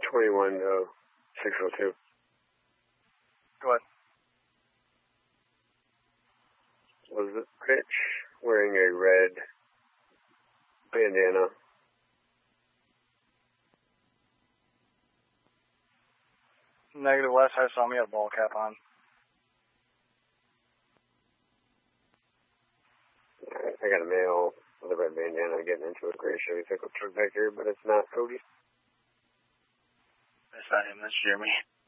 21 602. Go ahead. Was Rich wearing a red bandana? Negative. Last I saw him, he had a ball cap on. I got a male with a red bandana getting into a gray Chevy pickup truck back here, but it's not Cody. That's not him. That's Jeremy.